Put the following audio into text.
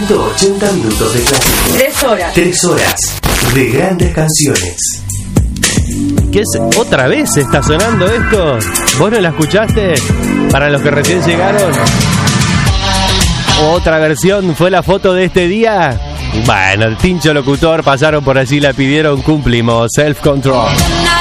180 minutos de clásico. 3 horas. 3 horas de grandes canciones. ¿Qué es? ¿Otra vez está sonando esto? ¿Vos no la escuchaste? Para los que recién llegaron. ¿Otra versión fue la foto de este día? Bueno, el Tincho Locutor pasaron por allí, la pidieron, cumplimos. Self Control.